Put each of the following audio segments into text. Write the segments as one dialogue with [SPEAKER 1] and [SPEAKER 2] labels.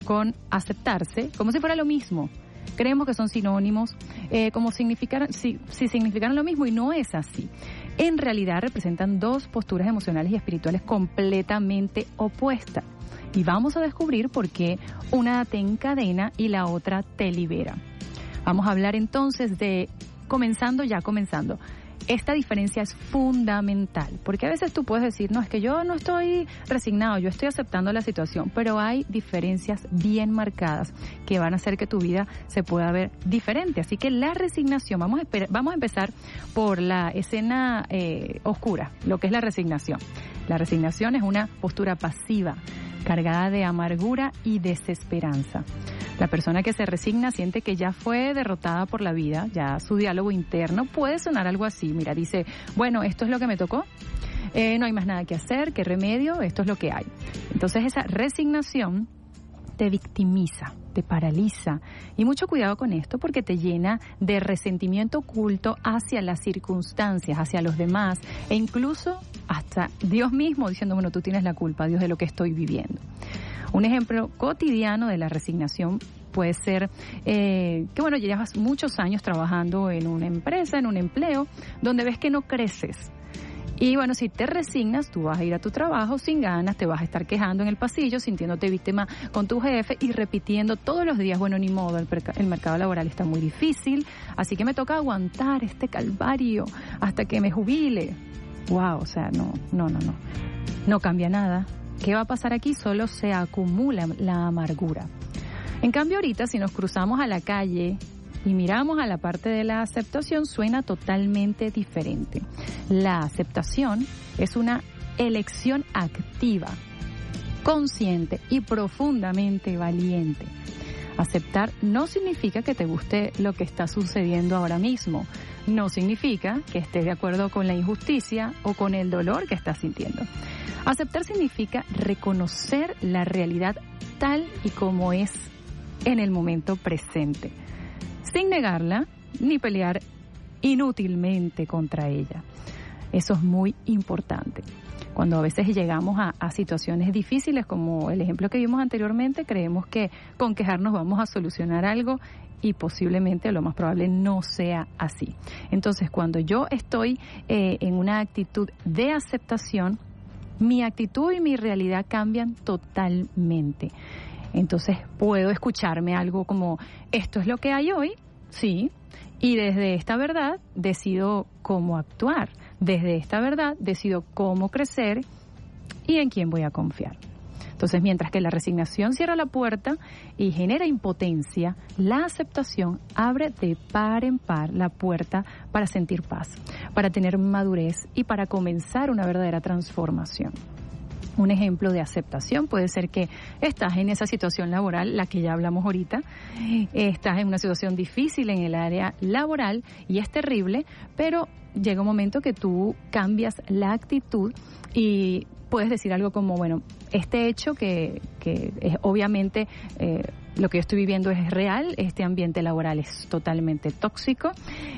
[SPEAKER 1] con aceptarse como si fuera lo mismo. Creemos que son sinónimos, como si significaran lo mismo, y no es así. En realidad representan dos posturas emocionales y espirituales completamente opuestas. Y vamos a descubrir por qué una te encadena y la otra te libera. Vamos a hablar entonces de, comenzando. Esta diferencia es fundamental, porque a veces tú puedes decir, no, es que yo no estoy resignado, yo estoy aceptando la situación, pero hay diferencias bien marcadas que van a hacer que tu vida se pueda ver diferente. Así que la resignación, vamos a empezar por la escena oscura, lo que es la resignación. La resignación es una postura pasiva, cargada de amargura y desesperanza. La persona que se resigna siente que ya fue derrotada por la vida, ya su diálogo interno puede sonar algo así. Mira, dice, bueno, esto es lo que me tocó, no hay más nada que hacer, qué remedio, esto es lo que hay. Entonces esa resignación te victimiza, te paraliza. Y mucho cuidado con esto porque te llena de resentimiento oculto hacia las circunstancias, hacia los demás e incluso hasta Dios mismo diciendo, bueno, tú tienes la culpa, Dios, de lo que estoy viviendo. Un ejemplo cotidiano de la resignación puede ser que, bueno, llevas muchos años trabajando en una empresa, en un empleo, donde ves que no creces. Y bueno, si te resignas, tú vas a ir a tu trabajo sin ganas, te vas a estar quejando en el pasillo, sintiéndote víctima con tu jefe y repitiendo todos los días, bueno, ni modo, el mercado laboral está muy difícil, así que me toca aguantar este calvario hasta que me jubile. Wow, o sea, no cambia nada. ¿Qué va a pasar aquí? Solo se acumula la amargura. En cambio, ahorita, si nos cruzamos a la calle y miramos a la parte de la aceptación, suena totalmente diferente. La aceptación es una elección activa, consciente y profundamente valiente. Aceptar no significa que te guste lo que está sucediendo ahora mismo. No significa que estés de acuerdo con la injusticia o con el dolor que estás sintiendo. Aceptar significa reconocer la realidad tal y como es en el momento presente, sin negarla ni pelear inútilmente contra ella. Eso es muy importante. Cuando a veces llegamos a situaciones difíciles, como el ejemplo que vimos anteriormente, creemos que con quejarnos vamos a solucionar algo y posiblemente, lo más probable, no sea así. Entonces, cuando yo estoy en una actitud de aceptación, mi actitud y mi realidad cambian totalmente. Entonces, puedo escucharme algo como, esto es lo que hay hoy, sí, y desde esta verdad decido cómo actuar. Desde esta verdad decido cómo crecer y en quién voy a confiar. Entonces, mientras que la resignación cierra la puerta y genera impotencia, la aceptación abre de par en par la puerta para sentir paz, para tener madurez y para comenzar una verdadera transformación. Un ejemplo de aceptación puede ser que estás en esa situación laboral, la que ya hablamos ahorita, estás en una situación difícil en el área laboral y es terrible, pero llega un momento que tú cambias la actitud y puedes decir algo como, bueno, este hecho que es obviamente lo que yo estoy viviendo es real, este ambiente laboral es totalmente tóxico,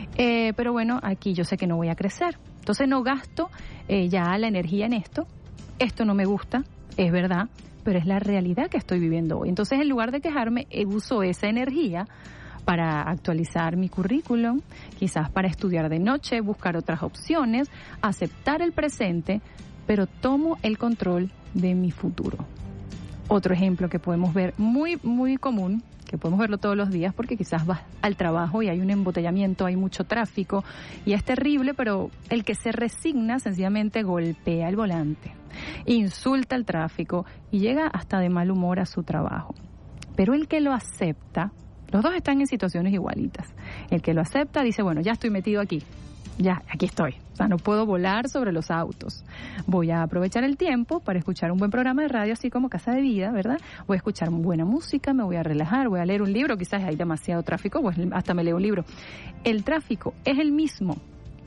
[SPEAKER 1] pero bueno, aquí yo sé que no voy a crecer. Entonces no gasto ya la energía en esto no me gusta, es verdad, pero es la realidad que estoy viviendo hoy. Entonces, en lugar de quejarme, uso esa energía para actualizar mi currículum, quizás para estudiar de noche, buscar otras opciones, aceptar el presente, pero tomo el control de mi futuro. Otro ejemplo que podemos ver muy, muy común, que podemos verlo todos los días porque quizás vas al trabajo y hay un embotellamiento, hay mucho tráfico y es terrible, pero el que se resigna sencillamente golpea el volante, insulta el tráfico y llega hasta de mal humor a su trabajo. Pero el que lo acepta, los dos están en situaciones igualitas. El que lo acepta dice, bueno, ya estoy metido aquí. Ya, aquí estoy. O sea, no puedo volar sobre los autos. Voy a aprovechar el tiempo para escuchar un buen programa de radio, así como Casa de Vida, ¿verdad? Voy a escuchar buena música, me voy a relajar, voy a leer un libro. Quizás hay demasiado tráfico, pues hasta me leo un libro. El tráfico es el mismo,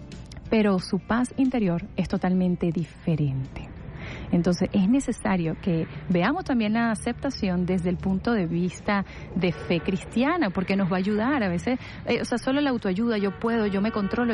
[SPEAKER 1] pero su paz interior es totalmente diferente. Entonces es necesario que veamos también la aceptación desde el punto de vista de fe cristiana, porque nos va a ayudar a veces, solo la autoayuda, yo puedo, yo me controlo.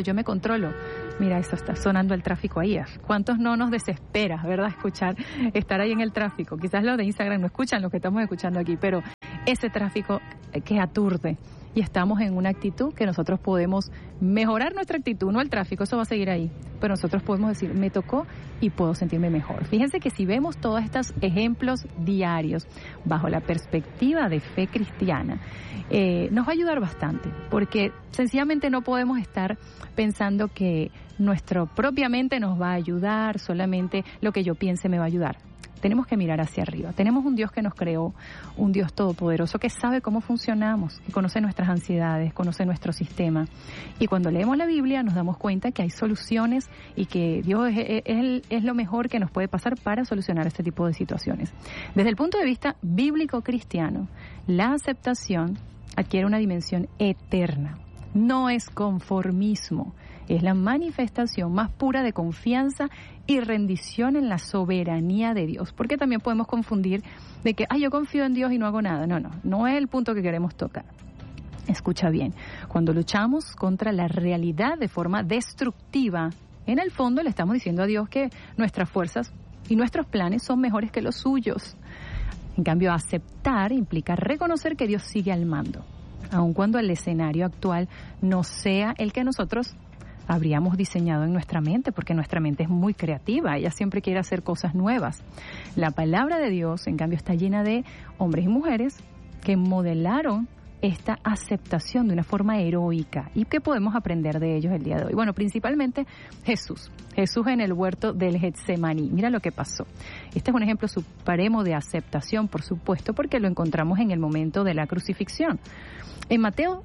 [SPEAKER 1] Mira, eso está sonando el tráfico ahí. ¿Cuántos no nos desespera, verdad, estar ahí en el tráfico? Quizás los de Instagram no escuchan lo que estamos escuchando aquí, pero ese tráfico que aturde. Y estamos en una actitud que nosotros podemos mejorar nuestra actitud, no el tráfico, eso va a seguir ahí. Pero nosotros podemos decir, me tocó y puedo sentirme mejor. Fíjense que si vemos todos estos ejemplos diarios bajo la perspectiva de fe cristiana, nos va a ayudar bastante, porque sencillamente no podemos estar pensando que nuestra propia mente nos va a ayudar, solamente lo que yo piense me va a ayudar. Tenemos que mirar hacia arriba. Tenemos un Dios que nos creó, un Dios todopoderoso que sabe cómo funcionamos, que conoce nuestras ansiedades, conoce nuestro sistema. Y cuando leemos la Biblia nos damos cuenta que hay soluciones y que Dios es lo mejor que nos puede pasar para solucionar este tipo de situaciones. Desde el punto de vista bíblico-cristiano, la aceptación adquiere una dimensión eterna. No es conformismo, es la manifestación más pura de confianza y rendición en la soberanía de Dios. Porque también podemos confundir de que, yo confío en Dios y no hago nada. No es el punto que queremos tocar. Escucha bien, cuando luchamos contra la realidad de forma destructiva, en el fondo le estamos diciendo a Dios que nuestras fuerzas y nuestros planes son mejores que los suyos. En cambio, aceptar implica reconocer que Dios sigue al mando, aun cuando el escenario actual no sea el que nosotros habríamos diseñado en nuestra mente, porque nuestra mente es muy creativa, ella siempre quiere hacer cosas nuevas. La palabra de Dios, en cambio, está llena de hombres y mujeres que modelaron esta aceptación de una forma heroica. ¿Y qué podemos aprender de ellos el día de hoy? Bueno, principalmente Jesús en el huerto del Getsemaní. Mira lo que pasó. Este es un ejemplo supremo de aceptación, por supuesto, porque lo encontramos en el momento de la crucifixión. En Mateo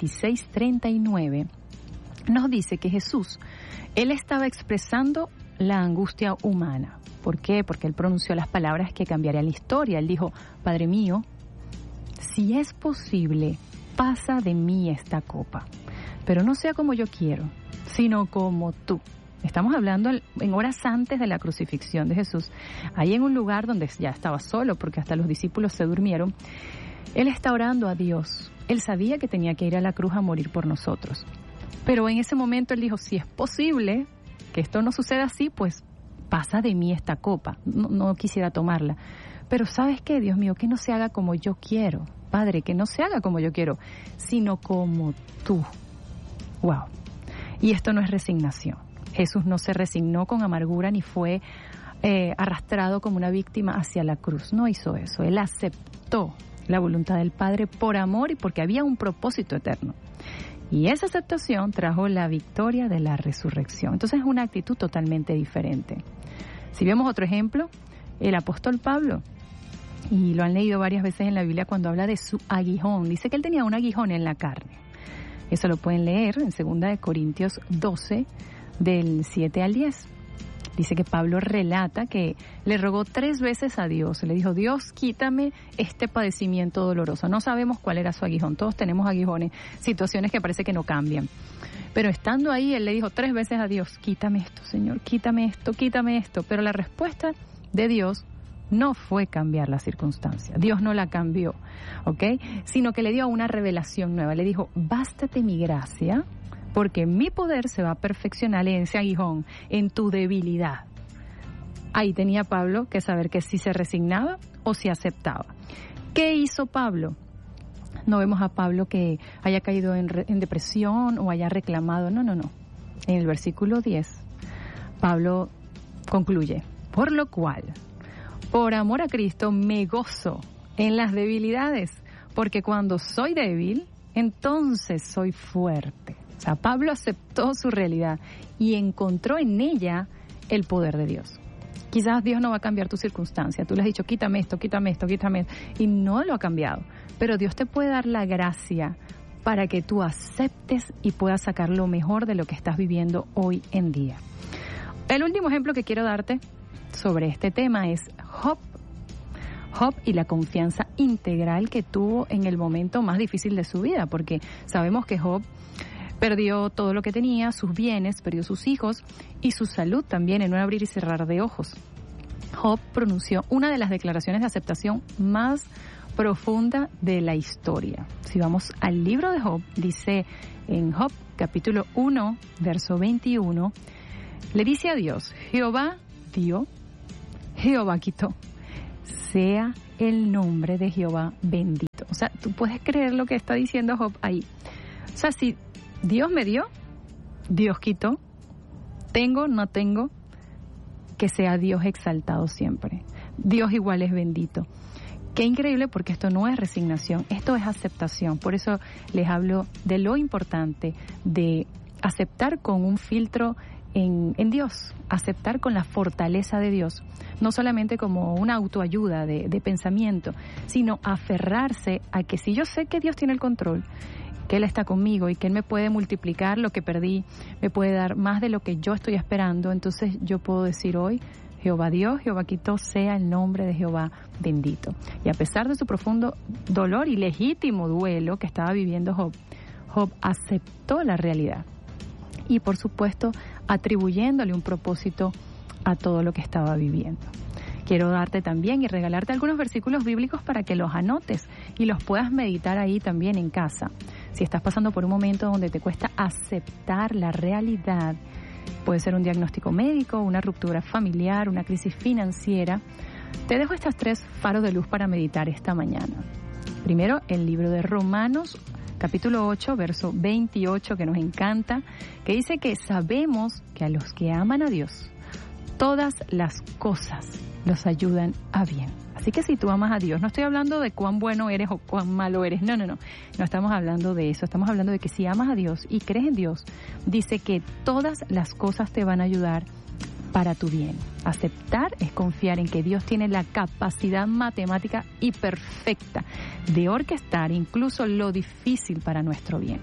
[SPEAKER 1] 26:39 nos dice que Jesús, él estaba expresando la angustia humana. ¿Por qué? Porque él pronunció las palabras que cambiarían la historia. Él dijo, Padre mío, si es posible, pasa de mí esta copa, pero no sea como yo quiero, sino como tú. Estamos hablando en horas antes de la crucifixión de Jesús, ahí en un lugar donde ya estaba solo, porque hasta los discípulos se durmieron. Él está orando a Dios. Él sabía que tenía que ir a la cruz a morir por nosotros. Pero en ese momento él dijo, si es posible que esto no suceda así, pues pasa de mí esta copa. No quisiera tomarla. Pero ¿sabes qué, Dios mío? Que no se haga como yo quiero. Padre, que no se haga como yo quiero, sino como tú. ¡Wow! Y esto no es resignación. Jesús no se resignó con amargura ni fue arrastrado como una víctima hacia la cruz. No hizo eso. Él aceptó la voluntad del Padre por amor y porque había un propósito eterno. Y esa aceptación trajo la victoria de la resurrección. Entonces es una actitud totalmente diferente. Si vemos otro ejemplo, el apóstol Pablo, y lo han leído varias veces en la Biblia cuando habla de su aguijón. Dice que él tenía un aguijón en la carne. Eso lo pueden leer en 2 Corintios 12, del 7 al 10. Dice que Pablo relata que le rogó 3 veces a Dios. Le dijo, Dios, quítame este padecimiento doloroso. No sabemos cuál era su aguijón. Todos tenemos aguijones, situaciones que parece que no cambian. Pero estando ahí, él le dijo 3 veces a Dios, quítame esto, Señor, quítame esto, quítame esto. Pero la respuesta de Dios no fue cambiar la circunstancia. Dios no la cambió, ¿ok? Sino que le dio una revelación nueva. Le dijo, bástate mi gracia, porque mi poder se va a perfeccionar en ese aguijón, en tu debilidad. Ahí tenía Pablo que saber que si se resignaba o si aceptaba. ¿Qué hizo Pablo? No vemos a Pablo que haya caído en depresión o haya reclamado. No. En el versículo 10, Pablo concluye, por lo cual, por amor a Cristo, me gozo en las debilidades, porque cuando soy débil, entonces soy fuerte. O sea, Pablo aceptó su realidad y encontró en ella el poder de Dios. Quizás Dios no va a cambiar tu circunstancia. Tú le has dicho, quítame esto, quítame esto, quítame esto. Y no lo ha cambiado. Pero Dios te puede dar la gracia para que tú aceptes y puedas sacar lo mejor de lo que estás viviendo hoy en día. El último ejemplo que quiero darte sobre este tema es Job. Job y la confianza integral que tuvo en el momento más difícil de su vida, porque sabemos que Job perdió todo lo que tenía, sus bienes, perdió sus hijos y su salud también en un abrir y cerrar de ojos. Job pronunció una de las declaraciones de aceptación más profunda de la historia. Si vamos al libro de Job, dice en Job capítulo 1, verso 21, le dice a Dios, Jehová dio, Jehová quitó, sea el nombre de Jehová bendito. O sea, tú puedes creer lo que está diciendo Job ahí. O sea, si Dios me dio, Dios quitó, tengo, no tengo, que sea Dios exaltado siempre. Dios igual es bendito. Qué increíble, porque esto no es resignación, esto es aceptación. Por eso les hablo de lo importante de aceptar con un filtro en Dios, aceptar con la fortaleza de Dios, no solamente como una autoayuda de pensamiento, sino aferrarse a que si yo sé que Dios tiene el control, que Él está conmigo y que Él me puede multiplicar lo que perdí, me puede dar más de lo que yo estoy esperando, entonces yo puedo decir hoy: Jehová Dios, Jehová quitó, sea el nombre de Jehová bendito. Y a pesar de su profundo dolor y legítimo duelo que estaba viviendo Job, Job aceptó la realidad. Y por supuesto, atribuyéndole un propósito a todo lo que estaba viviendo. Quiero darte también y regalarte algunos versículos bíblicos para que los anotes y los puedas meditar ahí también en casa. Si estás pasando por un momento donde te cuesta aceptar la realidad, puede ser un diagnóstico médico, una ruptura familiar, una crisis financiera, te dejo estas 3 faros de luz para meditar esta mañana. Primero, el libro de Romanos, capítulo 8, verso 28, que nos encanta, que dice que sabemos que a los que aman a Dios, todas las cosas los ayudan a bien. Así que si tú amas a Dios, no estoy hablando de cuán bueno eres o cuán malo eres, no estamos hablando de eso, estamos hablando de que si amas a Dios y crees en Dios, dice que todas las cosas te van a ayudar para tu bien. Aceptar es confiar en que Dios tiene la capacidad matemática y perfecta de orquestar incluso lo difícil para nuestro bien.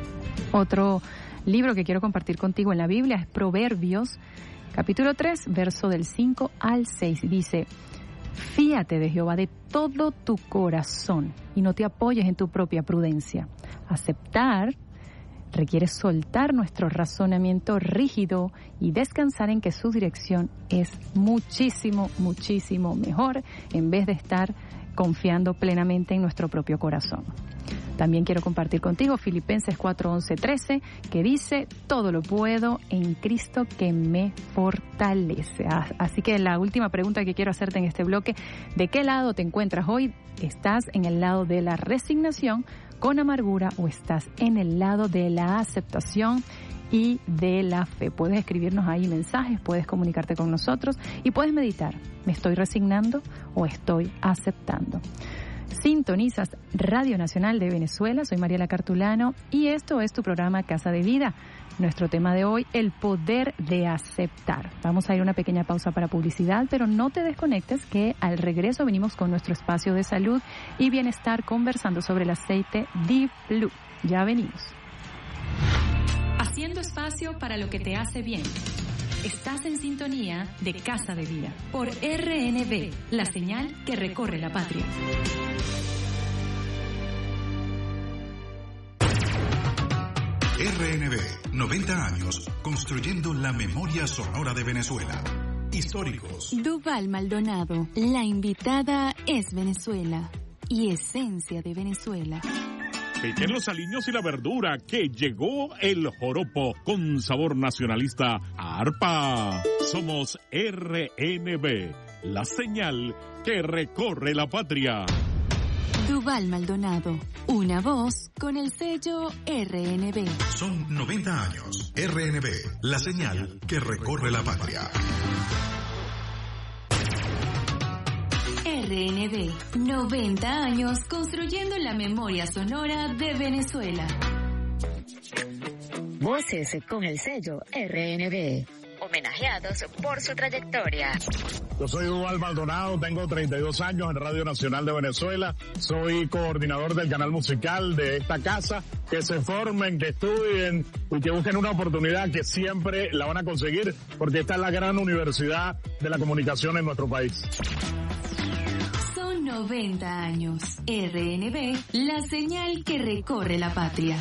[SPEAKER 1] Otro libro que quiero compartir contigo en la Biblia es Proverbios, capítulo 3, verso del 5 al 6. Dice: fíate de Jehová de todo tu corazón y no te apoyes en tu propia prudencia. Aceptar requiere soltar nuestro razonamiento rígido y descansar en que su dirección es muchísimo, muchísimo mejor, en vez de estar confiando plenamente en nuestro propio corazón. También quiero compartir contigo Filipenses 4:11-13, que dice: todo lo puedo en Cristo que me fortalece. Así que la última pregunta que quiero hacerte en este bloque: ¿de qué lado te encuentras hoy? ¿Estás en el lado de la resignación con amargura o estás en el lado de la aceptación y de la fe? Puedes escribirnos ahí mensajes, puedes comunicarte con nosotros y puedes meditar: ¿me estoy resignando o estoy aceptando? Sintonizas Radio Nacional de Venezuela, soy Mariela Cartulano y esto es tu programa Casa de Vida. Nuestro tema de hoy: el poder de aceptar. Vamos a ir a una pequeña pausa para publicidad, pero no te desconectes, que al regreso venimos con nuestro espacio de salud y bienestar conversando sobre el aceite Deep Blue. Ya venimos. Haciendo espacio para lo que te hace bien. Estás en sintonía de Casa de Vida por RNB, la señal que recorre la patria.
[SPEAKER 2] RNB, 90 años, construyendo la memoria sonora de Venezuela. Históricos.
[SPEAKER 3] Duval Maldonado, la invitada es Venezuela y esencia de Venezuela.
[SPEAKER 4] Piquen los aliños y la verdura, que llegó el joropo con sabor nacionalista a arpa. Somos RNB, la señal que recorre la patria.
[SPEAKER 3] Duval Maldonado, una voz con el sello RNB.
[SPEAKER 2] Son 90 años. RNB, la señal que recorre la patria.
[SPEAKER 3] RNB, 90 años construyendo la memoria sonora de Venezuela.
[SPEAKER 5] Voces con el sello RNB, homenajeados por su trayectoria.
[SPEAKER 6] Yo soy Duval Maldonado, tengo 32 años en Radio Nacional de Venezuela, soy coordinador del canal musical de esta casa. Que se formen, que estudien y que busquen una oportunidad que siempre la van a conseguir, porque esta es la gran universidad de la comunicación en nuestro país.
[SPEAKER 3] 90 años. RNB, la señal que recorre la patria.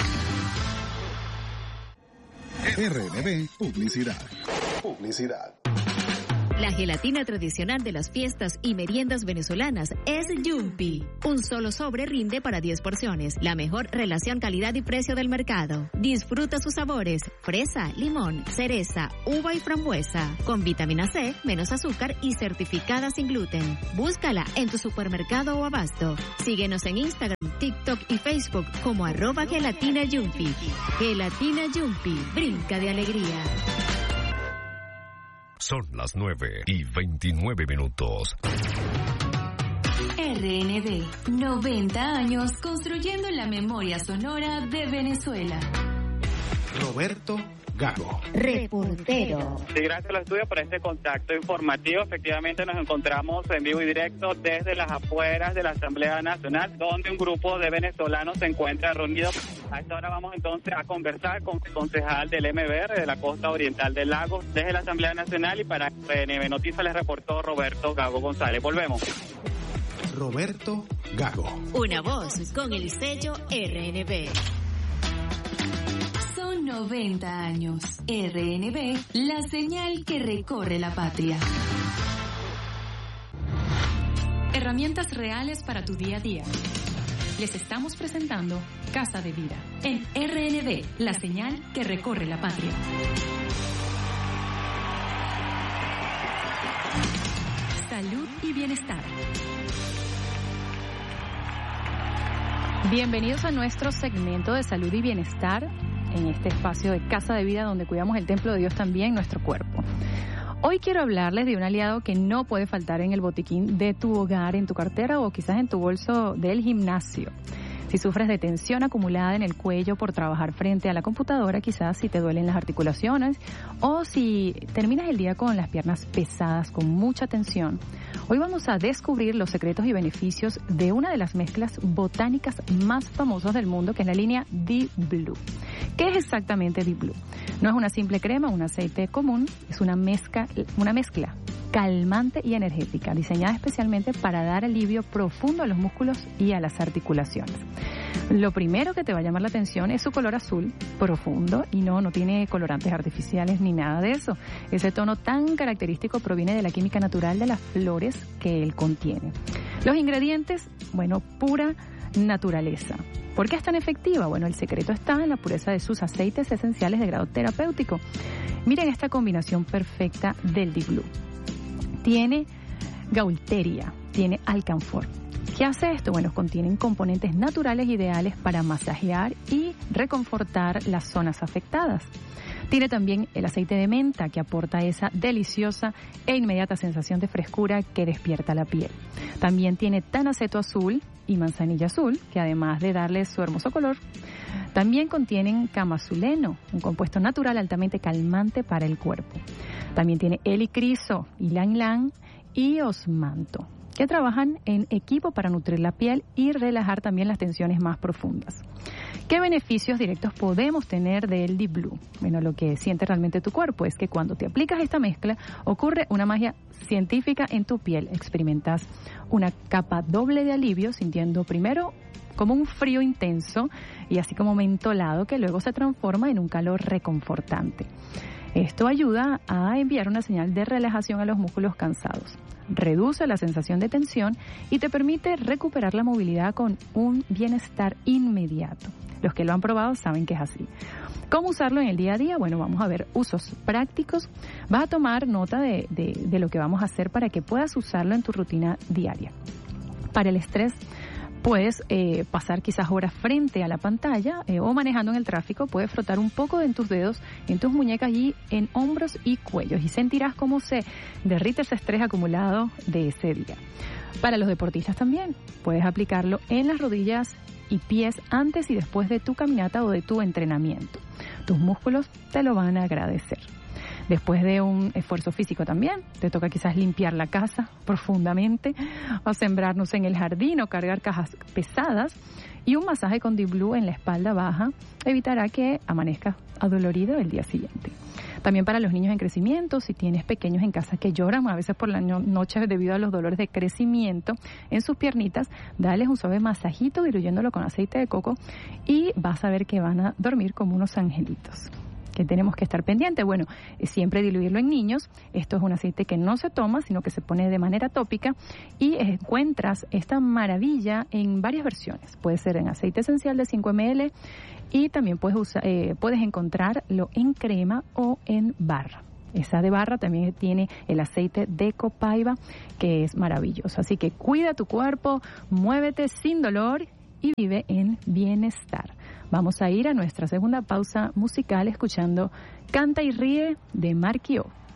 [SPEAKER 2] RNB Publicidad.
[SPEAKER 7] La gelatina tradicional de las fiestas y meriendas venezolanas es Yumpy. Un solo sobre rinde para 10 porciones. La mejor relación calidad y precio del mercado. Disfruta sus sabores: fresa, limón, cereza, uva y frambuesa. Con vitamina C, menos azúcar y certificada sin gluten. Búscala en tu supermercado o abasto. Síguenos en Instagram, TikTok y Facebook como @gelatinayumpy. Gelatina Yumpy, brinca de alegría.
[SPEAKER 8] Son las 9:29.
[SPEAKER 3] RNB, 90 años construyendo la memoria sonora de Venezuela.
[SPEAKER 2] Roberto Gago.
[SPEAKER 7] Reportero.
[SPEAKER 9] Sí, gracias a los estudios por este contacto informativo. Efectivamente nos encontramos en vivo y directo desde las afueras de la Asamblea Nacional, donde un grupo de venezolanos se encuentra reunido. A esta hora vamos entonces a conversar con el concejal del MBR de la costa oriental del lago desde la Asamblea Nacional, y para RNB Noticias les reportó Roberto Gago González. Volvemos.
[SPEAKER 2] Roberto Gago.
[SPEAKER 7] Una voz con el sello RNB.
[SPEAKER 3] Son 90 años. RNB, la señal que recorre la patria. Herramientas reales para tu día a día. Les estamos presentando Casa de Vida en RNB, la señal que recorre la patria. Salud y bienestar.
[SPEAKER 1] Bienvenidos a nuestro segmento de salud y bienestar en este espacio de Casa de Vida, donde cuidamos el templo de Dios también, nuestro cuerpo. Hoy quiero hablarles de un aliado que no puede faltar en el botiquín de tu hogar, en tu cartera o quizás en tu bolso del gimnasio. Si sufres de tensión acumulada en el cuello por trabajar frente a la computadora, quizás si te duelen las articulaciones o si terminas el día con las piernas pesadas, con mucha tensión, hoy vamos a descubrir los secretos y beneficios de una de las mezclas botánicas más famosas del mundo, que es la línea Deep Blue. ¿Qué es exactamente Deep Blue? No es una simple crema, un aceite común, es una mezcla calmante y energética, diseñada especialmente para dar alivio profundo a los músculos y a las articulaciones. Lo primero que te va a llamar la atención es su color azul profundo, y no tiene colorantes artificiales ni nada de eso. Ese tono tan característico proviene de la química natural de las flores que él contiene. Los ingredientes, pura naturaleza. ¿Por qué es tan efectiva? El secreto está en la pureza de sus aceites esenciales de grado terapéutico. Miren esta combinación perfecta del Deep Blue. Tiene gaulteria, tiene alcanfor. ¿Qué hace esto? Contienen componentes naturales ideales para masajear y reconfortar las zonas afectadas. Tiene también el aceite de menta, que aporta esa deliciosa e inmediata sensación de frescura que despierta la piel. También tiene tanaceto azul y manzanilla azul, que además de darle su hermoso color, también contienen camazuleno, un compuesto natural altamente calmante para el cuerpo. También tiene helicriso, ylang ylang y osmanto, que trabajan en equipo para nutrir la piel y relajar también las tensiones más profundas. ¿Qué beneficios directos podemos tener del Deep Blue? Lo que siente realmente tu cuerpo es que cuando te aplicas esta mezcla ocurre una magia científica en tu piel. Experimentas una capa doble de alivio, sintiendo primero como un frío intenso y así como mentolado, que luego se transforma en un calor reconfortante. Esto ayuda a enviar una señal de relajación a los músculos cansados, reduce la sensación de tensión y te permite recuperar la movilidad con un bienestar inmediato. Los que lo han probado saben que es así. ¿Cómo usarlo en el día a día? Vamos a ver usos prácticos. Vas a tomar nota de lo que vamos a hacer para que puedas usarlo en tu rutina diaria. Para el estrés, puedes pasar quizás horas frente a la pantalla o manejando en el tráfico. Puedes frotar un poco en tus dedos, en tus muñecas y en hombros y cuellos, y sentirás cómo se derrite ese estrés acumulado de ese día. Para los deportistas también, puedes aplicarlo en las rodillas y pies antes y después de tu caminata o de tu entrenamiento. Tus músculos te lo van a agradecer. Después de un esfuerzo físico también, te toca quizás limpiar la casa profundamente, o sembrarnos en el jardín, o cargar cajas pesadas, y un masaje con Deep Blue en la espalda baja evitará que amanezcas adolorido el día siguiente. También para los niños en crecimiento, si tienes pequeños en casa que lloran a veces por la noche debido a los dolores de crecimiento en sus piernitas, dales un suave masajito diluyéndolo con aceite de coco y vas a ver que van a dormir como unos angelitos. que tenemos que estar pendientes. Bueno, siempre diluirlo en niños. Esto es un aceite que no se toma, sino que se pone de manera tópica y encuentras esta maravilla en varias versiones. Puede ser en aceite esencial de 5 ml y también puedes encontrarlo en crema o en barra. Esa de barra también tiene el aceite de copaiba, que es maravilloso. Así que cuida tu cuerpo, muévete sin dolor y vive en bienestar. Vamos a ir a nuestra segunda pausa musical escuchando Canta y Ríe de Marquio.